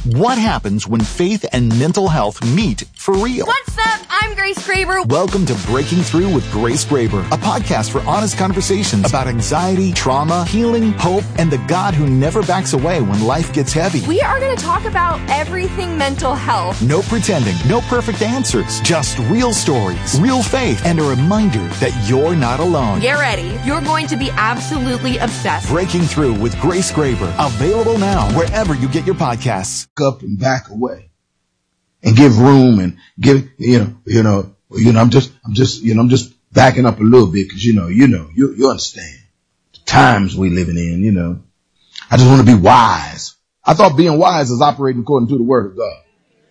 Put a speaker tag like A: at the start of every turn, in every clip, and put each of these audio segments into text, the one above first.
A: What happens when faith and mental health meet for real?
B: What's up? I'm Grace Graber.
A: Welcome to Breaking Through with Grace Graber, a podcast for honest conversations about anxiety, trauma, healing, hope, and the God who never backs away when life gets heavy.
B: We are going to talk about everything mental health.
A: No pretending, no perfect answers, just real stories, real faith, and a reminder that you're not alone.
B: Get ready. You're going to be absolutely obsessed.
A: Breaking Through with Grace Graber, available now wherever you get your podcasts.
C: Up and back away and give room and give, I'm just backing up a little bit because, you understand the times we living in, I just want to be wise. I thought being wise is operating according to the word of God.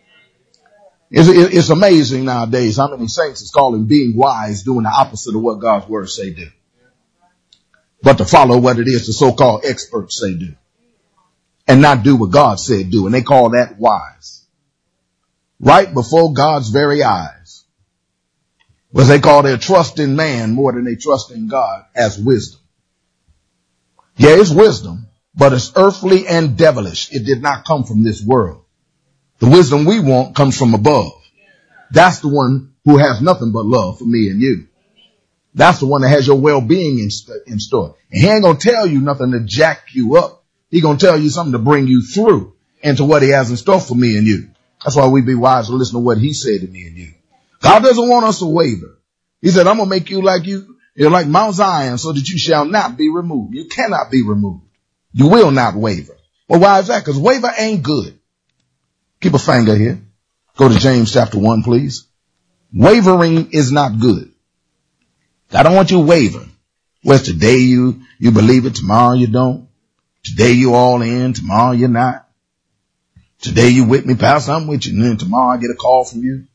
C: It's amazing nowadays how many saints is calling being wise doing the opposite of what God's word say do. But to follow what it is the so-called experts say do. And not do what God said do. And they call that wise. Right before God's very eyes. What they call their trust in man more than they trust in God as wisdom. Yeah, it's wisdom, but it's earthly and devilish. It did not come from this world. The wisdom we want comes from above. That's the one who has nothing but love for me and you. That's the one that has your well-being in store. And he ain't going to tell you nothing to jack you up. He's going to tell you something to bring you through into what he has in store for me and you. That's why we be wise to listen to what he said to me and you. God doesn't want us to waver. He said, I'm going to make you like Mount Zion so that you shall not be removed. You cannot be removed. You will not waver. Well, why is that? Because waver ain't good. Keep a finger here. Go to James chapter 1, please. Wavering is not good. I don't want you wavering. Well, today you believe it, tomorrow you don't. Today you all in, tomorrow you're not. Today you with me, Pastor, I'm with you. And then tomorrow I get a call from you.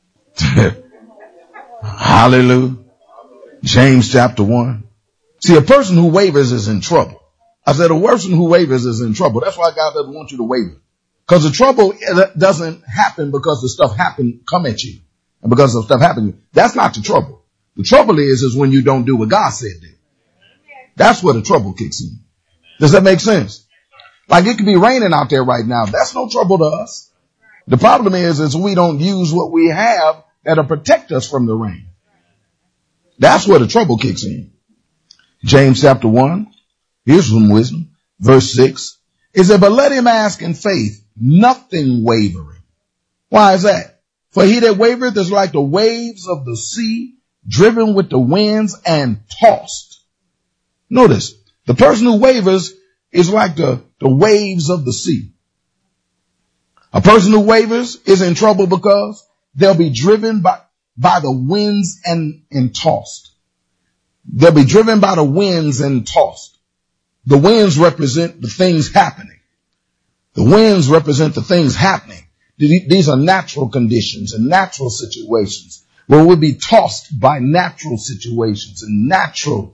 C: Hallelujah. James chapter 1. See, a person who wavers is in trouble. I said a person who wavers is in trouble. That's why God doesn't want you to waver. Because the trouble doesn't happen because the stuff come at you. And because the stuff happened to you. That's not the trouble. The trouble is when you don't do what God said do. That's where the trouble kicks in. Does that make sense? Like it could be raining out there right now. That's no trouble to us. The problem is we don't use what we have that'll protect us from the rain. That's where the trouble kicks in. James chapter 1. Here's some wisdom. Verse 6. It said, but let him ask in faith, nothing wavering. Why is that? For he that wavereth is like the waves of the sea, driven with the winds and tossed. Notice. The person who wavers is like the waves of the sea. A person who wavers is in trouble because they'll be driven by the winds and tossed. They'll be driven by the winds and tossed. The winds represent the things happening. The winds represent the things happening. These are natural conditions and natural situations where we'll be tossed by natural situations and natural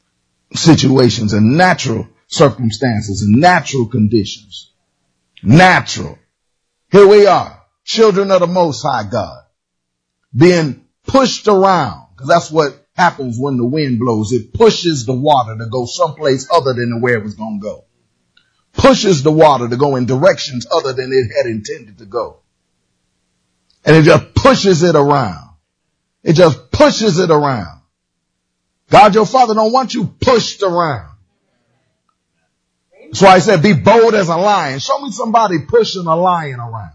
C: circumstances and natural conditions. Natural. Here we are, children of the Most High God, being pushed around, because that's what happens when the wind blows. It pushes the water to go someplace other than where it was going to go. Pushes the water to go in directions other than it had intended to go. And it just pushes it around. It just pushes it around. God, your Father, don't want you pushed around. That's why I said, be bold as a lion. Show me somebody pushing a lion around.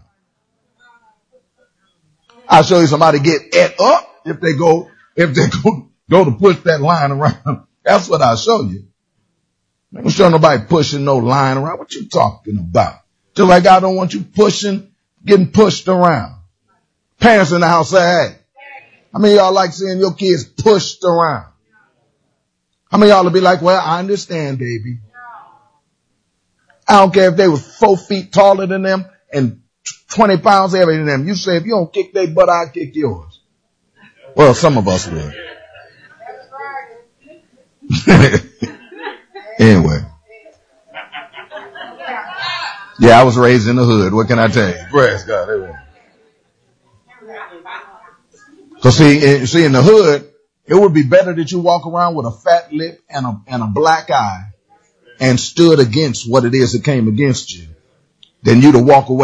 C: I'll show you somebody get it up if they go to push that lion around. That's what I'll show you. I don't show nobody pushing no lion around. What you talking about? Just like I don't want you getting pushed around. Parents in the house say, hey, how many of y'all like seeing your kids pushed around? How many of y'all will be like, well, I understand, baby. I don't care if they was 4 feet taller than them and 20 pounds heavier than them. You say, if you don't kick their butt, I'll kick yours. Well, some of us will. Anyway. Yeah, I was raised in the hood. What can I tell you? Praise God. So see, in the hood, it would be better that you walk around with a fat lip and a black eye and stood against what it is that came against you than you to walk away